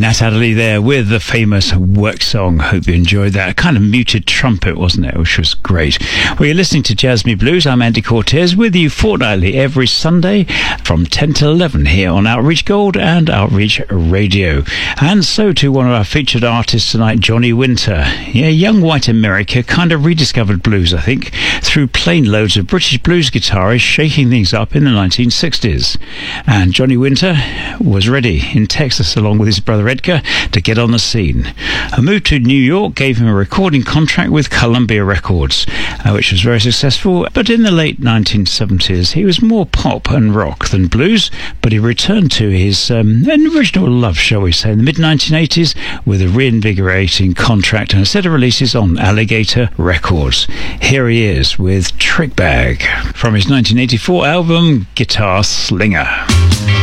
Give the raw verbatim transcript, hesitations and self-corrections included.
Nat Adderley there with the famous Work Song. Hope you enjoyed that. A kind of muted trumpet, wasn't it? Which was great. Well, you're listening to Jazz Me Blues. I'm Andy Cortez with you fortnightly every Sunday from ten till eleven here on Outreach Gold and Outreach Radio. And so to one of our featured artists tonight, Johnny Winter. Yeah, young white America kind of rediscovered blues, I think, through plane loads of British blues guitarists shaking things up in the nineteen sixties. And Johnny Winter was ready in Texas along with his brother Edgar to get on the scene. A move to New York gave him a recording contract with Columbia Records, uh, which was very successful. But in the late nineteen seventies, he was more pop and rock than blues, but he returned to his um, original love, shall we say, in the mid nineteen eighties with a reinvigorating contract and a set of releases on Alligator Records. Here he is with Trick Bag from his nineteen eighty-four album Guitar Slinger.